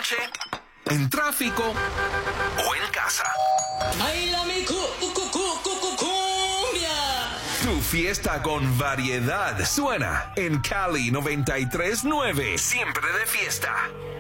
noche, en tráfico o en casa. ¡Baila mi cumbia! Tu fiesta con variedad suena en Cali 93.9. Siempre de fiesta.